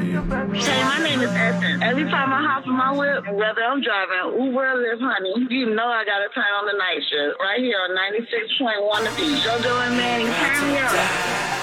Hey, my name is Essence. Every time I hop in my whip, whether I'm driving Uber or Lyft, honey, you know I gotta turn on the night shift right here on 96.1 The Beat. JoJo and Manny, turn me up.